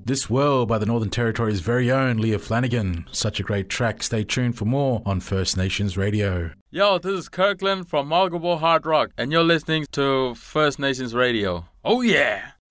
This World by the Northern Territory's very own Leah Flanagan. Such a great track. Stay tuned for more on First Nations Radio. Yo, this is Kirkland from Marlgabo Hard Rock, and you're listening to First Nations Radio. Oh yeah!